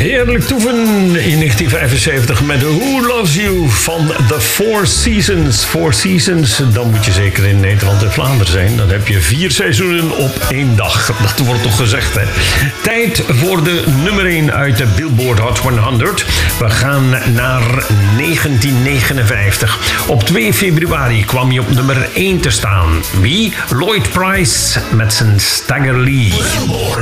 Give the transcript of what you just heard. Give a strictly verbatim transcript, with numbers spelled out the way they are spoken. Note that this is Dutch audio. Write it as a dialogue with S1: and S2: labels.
S1: Heerlijk toeven in negentien vijfenzeventig met Who Loves You van The Four Seasons. Four Seasons, dan moet je zeker in Nederland en Vlaanderen zijn. Dan heb je vier seizoenen op één dag. Dat wordt toch gezegd, hè? Tijd voor de nummer één uit de Billboard Hot honderd. We gaan naar negentien negenenvijftig. Op twee februari kwam je op nummer één te staan. Wie? Lloyd Price met zijn Stagger Lee.